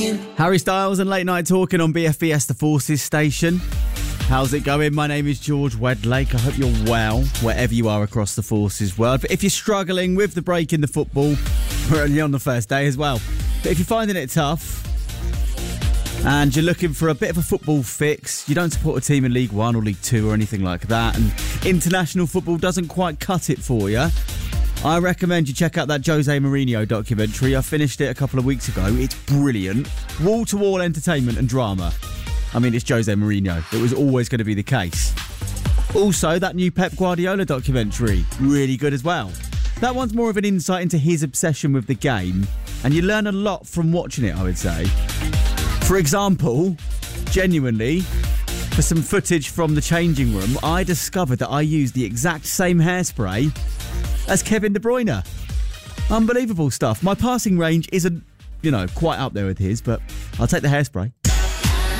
Harry Styles and Late Night Talking on BFBS The Forces station. How's it going? My name is George Wedlake. I hope you're well, wherever you are across the Forces world. But if you're struggling with the break in the football, we're only on the first day as well. But if you're finding it tough and you're looking for a bit of a football fix, you don't support a team in League One or League Two or anything like that, and international football doesn't quite cut it for you, I recommend you check out that Jose Mourinho documentary. I finished it a couple of weeks ago. It's brilliant. Wall-to-wall entertainment and drama. I mean, it's Jose Mourinho. It was always going to be the case. Also, that new Pep Guardiola documentary. Really good as well. That one's more of an insight into his obsession with the game, and you learn a lot from watching it, I would say. For example, genuinely, for some footage from the changing room, I discovered that I used the exact same hairspray as Kevin De Bruyne. Unbelievable stuff. My passing range isn't, quite up there with his, but I'll take the hairspray.